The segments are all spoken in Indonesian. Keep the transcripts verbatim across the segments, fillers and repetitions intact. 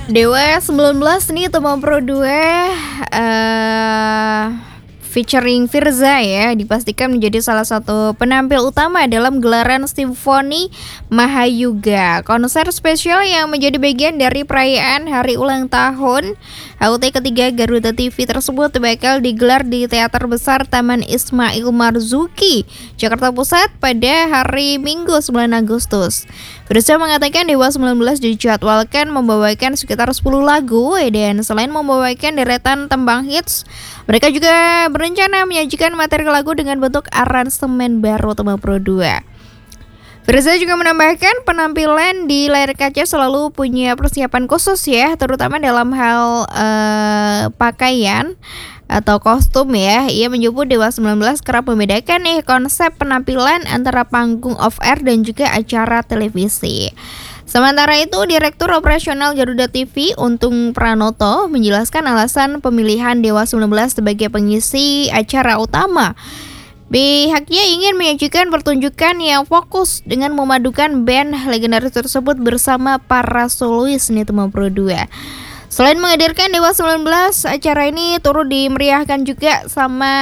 Dewa sembilan belas nih Toma Pro dua eh featuring Firza ya, dipastikan menjadi salah satu penampil utama dalam gelaran Simfoni Mahayuga, konser spesial yang menjadi bagian dari perayaan hari ulang tahun H U T ketiga Garuda T V tersebut bakal digelar di Teater Besar Taman Ismail Marzuki, Jakarta Pusat pada hari Minggu sembilan Agustus. Firza mengatakan Dewa sembilan belas dijadwalkan membawakan sekitar sepuluh lagu, dan selain membawakan deretan tembang hits, mereka juga berencana menyajikan materi lagu dengan bentuk aransemen baru Toma Pro dua. Firza juga menambahkan penampilan di layar kaca selalu punya persiapan khusus ya, terutama dalam hal uh, pakaian atau kostum ya. Ia menyebut Dewa sembilan belas kerap membedakan nih konsep penampilan antara panggung off air dan juga acara televisi. Sementara itu, Direktur Operasional Garuda T V Untung Pranoto menjelaskan alasan pemilihan Dewa sembilan belas sebagai pengisi acara utama. Pihaknya ingin menyajikan pertunjukan yang fokus dengan memadukan band legendaris tersebut bersama para solois nih Toma Pro dua. Selain menghadirkan Dewa sembilan belas, acara ini turut dimeriahkan juga sama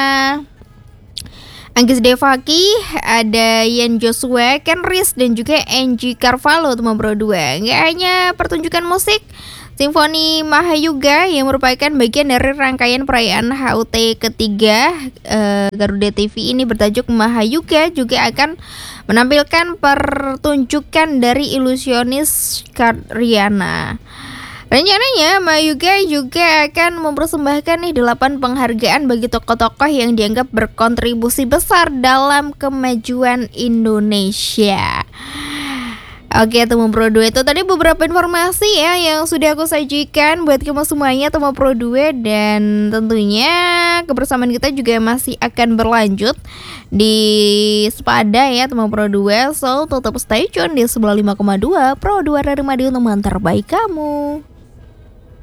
Anggis Devaki, ada Ian Joshua, Ken Riz, dan juga Angie Carvalho Toma Pro dua. Nggak hanya pertunjukan musik, Simfoni Mahayuga yang merupakan bagian dari rangkaian perayaan H U T ketiga eh, Garuda T V ini bertajuk Mahayuga juga akan menampilkan pertunjukan dari ilusionis Karyana. Rencananya Mahayuga juga akan mempersembahkan nih delapan penghargaan bagi tokoh-tokoh yang dianggap berkontribusi besar dalam kemajuan Indonesia. Oke, Toma Pro dua itu tadi beberapa informasi ya yang sudah aku sajikan buat kamu semuanya Toma Pro dua, dan tentunya kebersamaan kita juga masih akan berlanjut di Sepada ya Toma Pro dua. So, tetap stay tune di sembilan puluh lima koma dua Pro dua dari Madiun, teman terbaik kamu.